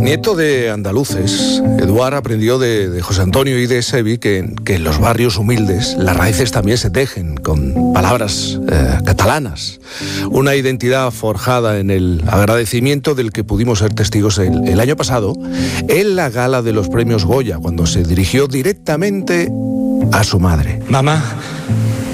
Nieto de andaluces, Eduard aprendió de José Antonio y de Sevi que en los barrios humildes las raíces también se tejen con palabras catalanas. Una identidad forjada en el agradecimiento del que pudimos ser testigos el año pasado en la gala de los premios Goya, cuando se dirigió directamente a su madre. Mamá,